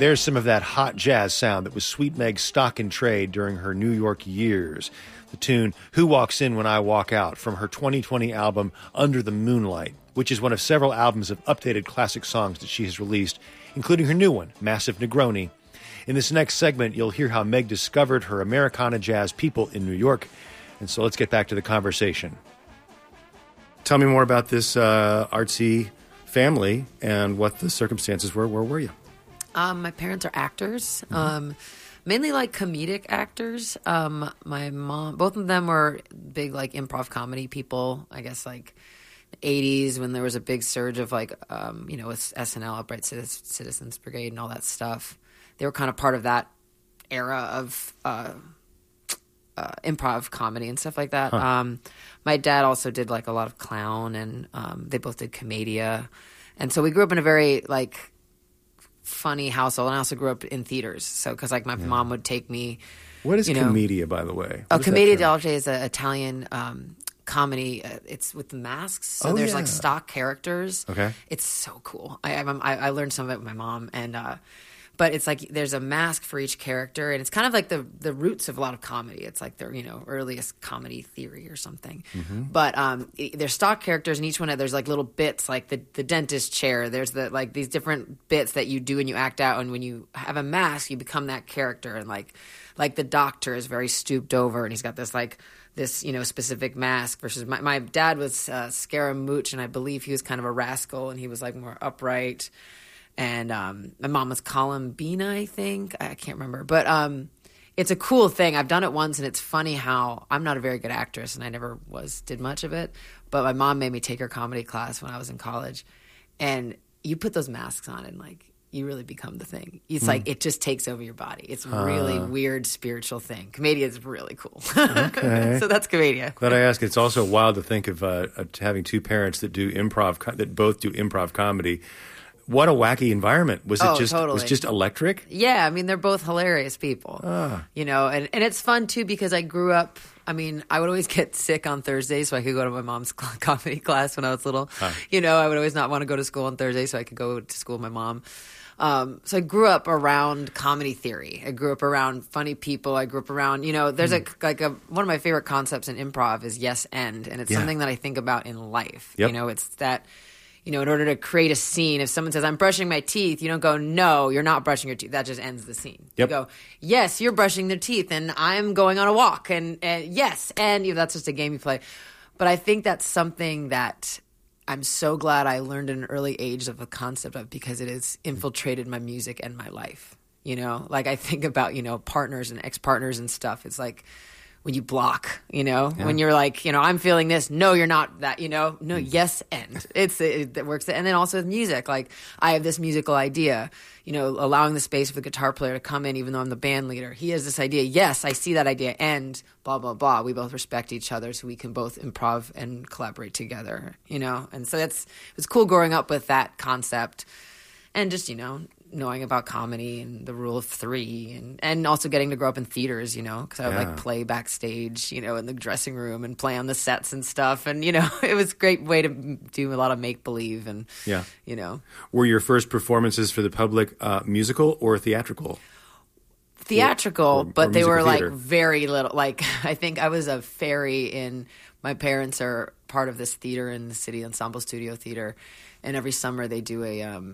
There's some of that hot jazz sound that was Sweet Meg's stock in trade during her New York years. The tune Who Walks In When I Walk Out from her 2020 album Under the Moonlight, which is one of several albums of updated classic songs that she has released, including her new one, Massive Negroni. In this next segment, you'll hear how Meg discovered her Americana jazz people in New York. And so let's get back to the conversation. Tell me more about this artsy family and what the circumstances were. Where were you? My parents are actors, mainly like comedic actors. My mom, both of them were big like improv comedy people. I guess like the 80s when there was a big surge of like, with SNL, Upright Citizens Brigade and all that stuff. They were kind of part of that era of improv comedy and stuff like that. My dad also did like a lot of clown, and they both did commedia. And so we grew up in a very like funny household, and I also grew up in theaters. So because like my mom would take me. What is commedia, by the way? Commedia dell'arte is an Italian comedy. It's with masks, so there's like stock characters. Okay, it's so cool. I learned some of it with my mom, and but it's like there's a mask for each character, and it's kind of like the roots of a lot of comedy. It's like their earliest comedy theory or something. Mm-hmm. But there's stock characters, and each one there's like little bits, like the dentist chair. There's like these different bits that you do and you act out, and when you have a mask, you become that character. And like the doctor is very stooped over, and he's got this specific mask. Versus my dad was Scaramouche, and I believe he was kind of a rascal, and he was like more upright. And my mom was Columbina, I think. I can't remember. But it's a cool thing. I've done it once, and it's funny how I'm not a very good actress, and I never did much of it. But my mom made me take her comedy class when I was in college. And you put those masks on, and like you really become the thing. It's like it just takes over your body. It's a really weird spiritual thing. Commedia is really cool. Okay. So that's Commedia. Glad I asked. It's also wild to think of having two parents that do that both do improv comedy. What a wacky environment. Was it just electric? Yeah, I mean, they're both hilarious people. And it's fun, too, because I grew up, I would always get sick on Thursdays so I could go to my mom's comedy class when I was little. I would always not want to go to school on Thursday so I could go to school with my mom. So I grew up around comedy theory. I grew up around funny people. I grew up around, there's one of my favorite concepts in improv is yes and it's something that I think about in life. Yep. It's that... in order to create a scene, if someone says, I'm brushing my teeth, you don't go, no, you're not brushing your teeth. That just ends the scene. Yep. You go, yes, you're brushing their teeth, and I'm going on a walk. And yes, and that's just a game you play. But I think that's something that I'm so glad I learned at an early age of a concept of, because it has infiltrated my music and my life. Like I think about, partners and ex-partners and stuff. It's like... when you block, when you're like, I'm feeling this. No, you're not that, no, yes. And it works. And then also with music, like I have this musical idea, allowing the space for the guitar player to come in, even though I'm the band leader. He has this idea. Yes, I see that idea. And blah, blah, blah. We both respect each other. So we can both improv and collaborate together, And so it was cool growing up with that concept and just, knowing about comedy and the rule of three and also getting to grow up in theaters, because I would like play backstage, in the dressing room and play on the sets and stuff. And, it was a great way to do a lot of make-believe and, Were your first performances for the public musical or theatrical? Theatrical, but they were theater. Like very little. Like I think I was a fairy in, my parents are part of this theater in the city, Ensemble Studio Theater. And every summer they do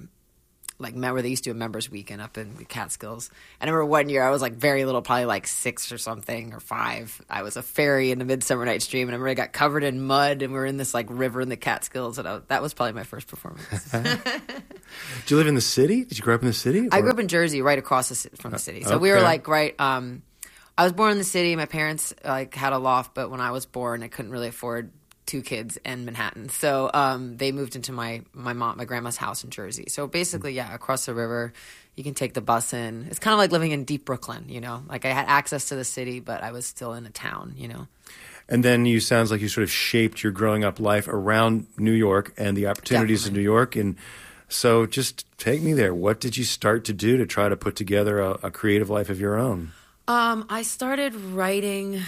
where they used to do a members weekend up in the Catskills. And I remember one year I was like very little, probably like 6 or something or 5. I was a fairy in the Midsummer Night's Dream, and I remember I got covered in mud, and we were in this like river in the Catskills, and that was probably my first performance. Did you live in the city? Did you grow up in the city? I grew up in Jersey, right across from the city. So we were like right. I was born in the city. My parents like had a loft, but when I was born, I couldn't really afford 2 kids in Manhattan. So they moved into my grandma's house in Jersey. So basically, across the river, you can take the bus in. It's kind of like living in deep Brooklyn, Like I had access to the city, but I was still in a town, And then sounds like you sort of shaped your growing up life around New York and the opportunities of New York. And so just take me there. What did you start to do to try to put together a creative life of your own? I started writing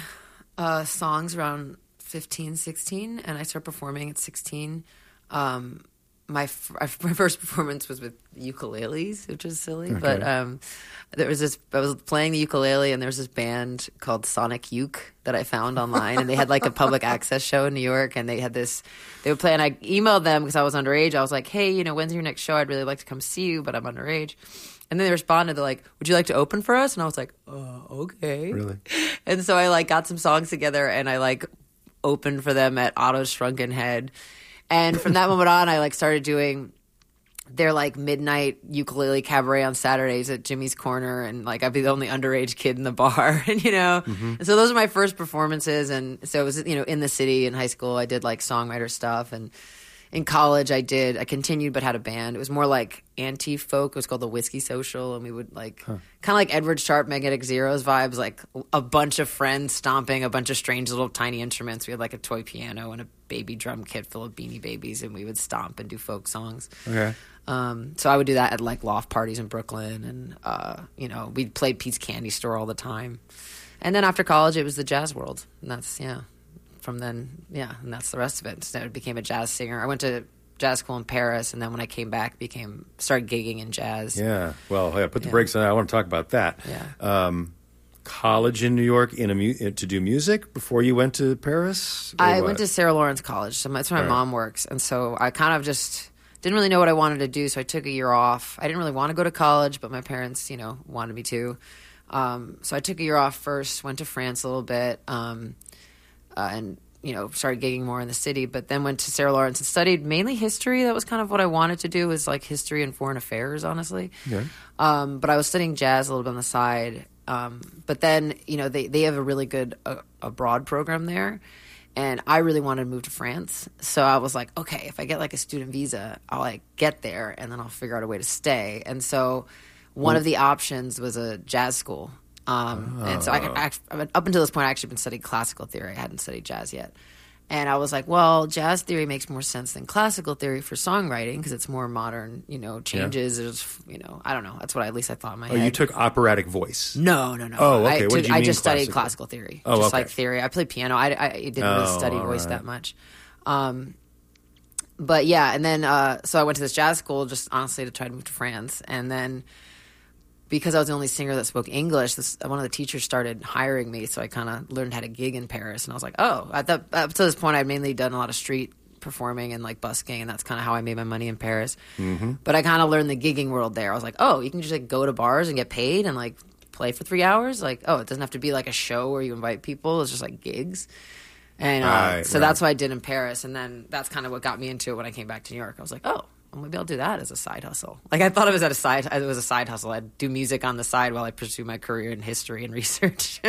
songs around 15, 16, and I started performing at 16. my first performance was with ukuleles, which is silly. Okay. But there was this. I was playing the ukulele, and there was this band called Sonic Uke that I found online, and they had like a public access show in New York, and they had this. They would play, and I emailed them because I was underage. I was like, "Hey, when's your next show? I'd really like to come see you, but I'm underage." And then they responded. They're like, "Would you like to open for us?" And I was like, "Okay." Really? And so I like got some songs together, and I like opened for them at Otto's Shrunken Head. And from that moment on, I like started doing their like midnight ukulele cabaret on Saturdays at Jimmy's Corner, and like I'd be the only underage kid in the bar, and and so those are my first performances. And so it was in the city in high school, I did like songwriter stuff, and in college I continued but had a band. It was more like anti-folk. It was called the Whiskey Social, and we would like kind of like Edward Sharpe, Magnetic Zeros vibes, like a bunch of friends stomping a bunch of strange little tiny instruments. We had like a toy piano and a baby drum kit full of Beanie Babies, and we would stomp and do folk songs. Okay. So I would do that at like loft parties in Brooklyn, and we played Pete's Candy Store all the time. And then after college, it was the jazz world, and that's from then, and that's the rest of it. So I became a jazz singer. I went to jazz school in Paris, and then when I came back, started gigging in jazz. Yeah. Well, put the brakes on that. I want to talk about that. Yeah. College in New York to do music before you went to Paris? I went to Sarah Lawrence College. So that's where my mom works. And so I kind of just didn't really know what I wanted to do. So I took a year off. I didn't really want to go to college, but my parents, wanted me to. So I took a year off first, went to France a little bit, and started gigging more in the city, but then went to Sarah Lawrence and studied mainly history. That was kind of what I wanted to do, was like history and foreign affairs, honestly. Yeah. But I was studying jazz a little bit on the side. But then, they have a really good abroad program there, and I really wanted to move to France. So I was like, okay, if I get like a student visa, I'll like get there, and then I'll figure out a way to stay. And so one of the options was a jazz school. And so up until this point, I actually been studying classical theory. I hadn't studied jazz yet. And I was like, well, jazz theory makes more sense than classical theory for songwriting because it's more modern, changes. Yeah. There's, I don't know. That's what at least I thought in my head. Oh, you took operatic voice? No. Oh, okay. What did you mean I just studied classical theory. Oh, just like theory. I played piano. I didn't really study voice that much. But yeah, and then so I went to this jazz school just honestly to try to move to France. And then because I was the only singer that spoke English, one of the teachers started hiring me, so I kind of learned how to gig in Paris. And I was like, I thought up to this point I'd mainly done a lot of street performing and like busking, and that's kind of how I made my money in Paris. Mm-hmm. But I kind of learned the gigging world there. I was like, you can just like go to bars and get paid and like play for 3 hours. Like, it doesn't have to be like a show where you invite people. It's just like gigs. And so that's what I did in Paris. And then that's kind of what got me into it when I came back to New York. I was like, well, maybe I'll do that as a side hustle. Like I thought it was a side hustle. I'd do music on the side while I pursue my career in history and research.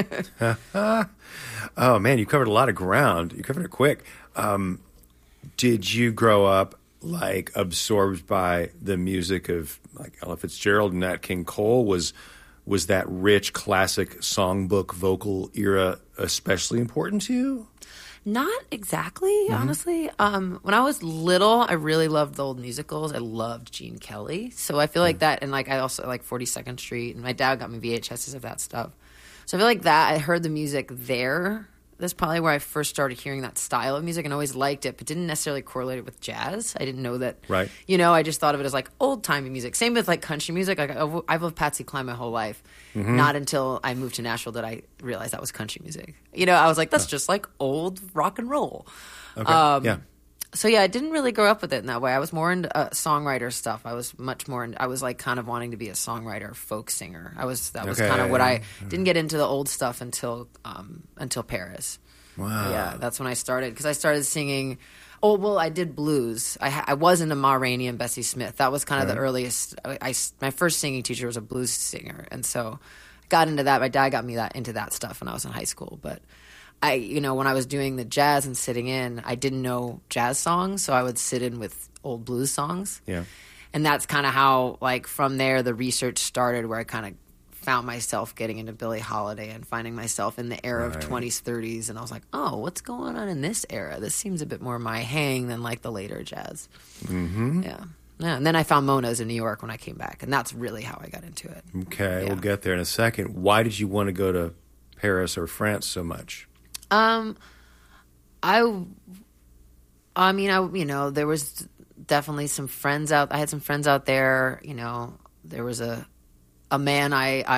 Oh man, you covered a lot of ground. You covered it quick. Did you grow up like absorbed by the music of like Ella Fitzgerald and Nat King Cole? Was that rich classic songbook vocal era especially important to you? Not exactly, honestly. When I was little, I really loved the old musicals. I loved Gene Kelly. So I feel like that, and like I also like 42nd Street, and my dad got me VHSs of that stuff. So I feel like that, I heard the music there. That's probably where I first started hearing that style of music and always liked it, but didn't necessarily correlate it with jazz. I didn't know that. Right. I just thought of it as like old-timey music. Same with like country music. Like I've loved Patsy Cline my whole life. Mm-hmm. Not until I moved to Nashville did I realize that was country music. I was like, that's just like old rock and roll. Okay. Yeah. So yeah, I didn't really grow up with it in that way. I was more into songwriter stuff. I was much more I was like kind of wanting to be a songwriter, folk singer. That was kind of what I didn't get into the old stuff until Paris. Wow. Yeah, that's when I started, because I started singing. Oh, well, I did blues. I was into Ma Rainey and Bessie Smith. That was kind of the earliest. My first singing teacher was a blues singer, and so I got into that. My dad got me into that stuff when I was in high school. But when I was doing the jazz and sitting in, I didn't know jazz songs, so I would sit in with old blues songs. Yeah, and that's kind of how, like, from there, the research started, where I kind of found myself getting into Billie Holiday and finding myself in the era of 20s, 30s. And I was like, what's going on in this era? This seems a bit more my hang than like the later jazz. Mm-hmm. Yeah. And then I found Mona's in New York when I came back. And that's really how I got into it. Okay. We'll get there in a second. Why did you want to go to Paris or France so much? There was definitely some friends out. I had some friends out there. You know, there was a man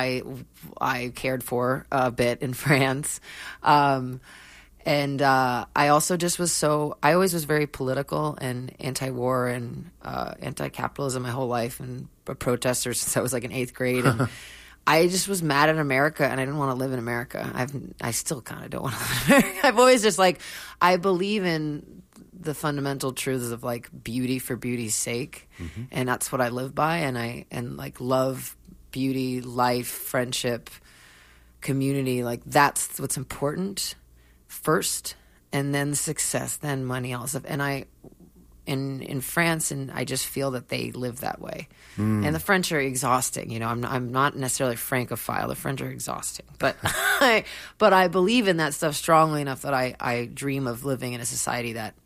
I cared for a bit in France. And I also just I always was very political and anti-war and anti-capitalism my whole life, and a protester since I was like in 8th grade. And I just was mad at America, and I didn't want to live in America. I still kind of don't want to live in America. I've always just like, I believe in the fundamental truths of like beauty for beauty's sake. And that's what I live by. And like love, beauty, life, friendship, community, like that's what's important first, and then success, then money, all stuff. And in France, and I just feel that they live that way. And the French are exhausting. You know, I'm not necessarily Francophile. The French are exhausting, but I believe in that stuff strongly enough that I dream of living in a society that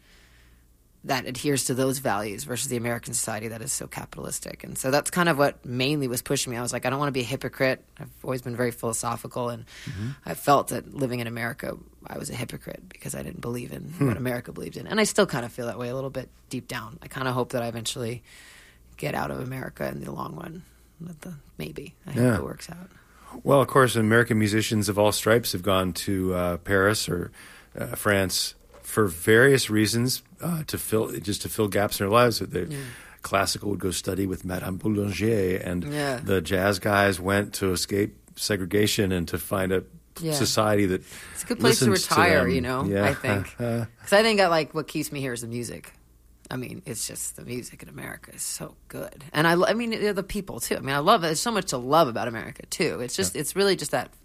adheres to those values versus the American society that is so capitalistic. And so that's kind of what mainly was pushing me. I was like, I don't want to be a hypocrite. I've always been very philosophical, and I felt that living in America, I was a hypocrite because I didn't believe in what America believed in. And I still kind of feel that way a little bit deep down. I kind of hope that I eventually get out of America in the long run. Maybe. I hope it works out. Well, of course, American musicians of all stripes have gone to Paris or France for various reasons, to fill gaps in their lives. Classical would go study with Madame Boulanger, and the jazz guys went to escape segregation and to find a society that it's a good place to retire. You know, yeah. I think, because I think like what keeps me here is the music. I mean, it's just the music in America is so good, and I mean the people too. I mean, I love it. There's so much to love about America too. It's just it's really just that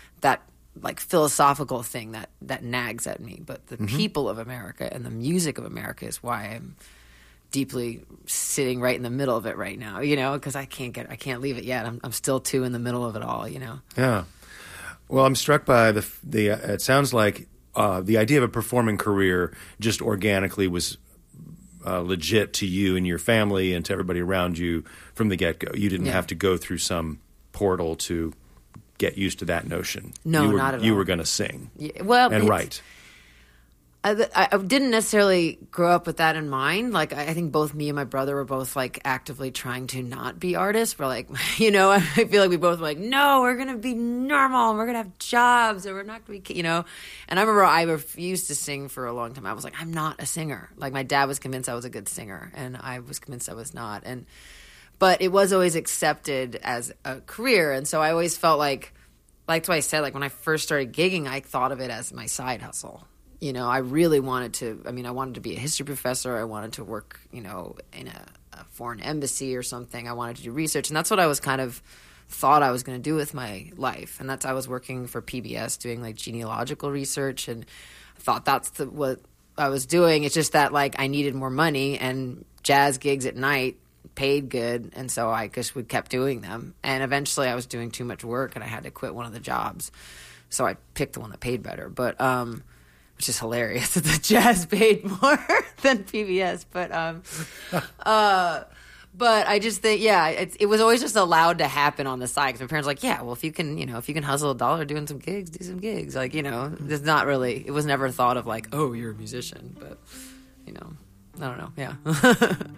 like philosophical thing that nags at me. But the people of America and the music of America is why I'm deeply sitting right in the middle of it right now, you know, because I can't leave it yet. I'm still too in the middle of it all, you know. Yeah. Well, I'm struck by the it sounds like the idea of a performing career just organically was legit to you and your family and to everybody around you from the get-go. You didn't have to go through some portal to get used to that notion. No, not at all. You were going to sing, and write. I didn't necessarily grow up with that in mind. Like, I think both me and my brother were both like actively trying to not be artists. We're like, you know, I feel like we both were like, no, we're going to be normal and we're going to have jobs and we're not going to be, you know. And I remember I refused to sing for a long time. I was like, I'm not a singer. Like, my dad was convinced I was a good singer and I was convinced I was not. But it was always accepted as a career. And so I always felt like what I said, like when I first started gigging, I thought of it as my side hustle. You know, I really wanted I wanted to be a history professor. I wanted to work, you know, in a foreign embassy or something. I wanted to do research. And that's what I was kind of thought I was going to do with my life. And I was working for PBS doing like genealogical research. And I thought that's what I was doing. It's just that like I needed more money and jazz gigs at night paid good, and so I just kept doing them. And eventually I was doing too much work and I had to quit one of the jobs. So I picked the one that paid better. But which is hilarious that the jazz paid more than PBS. But I just think, it was always just allowed to happen on the side because my parents were like, yeah, well, if you can hustle $1 doing some gigs, do some gigs. Like, you know, there's not really, it was never thought of like, oh, you're a musician. But, you know, I don't know. Yeah.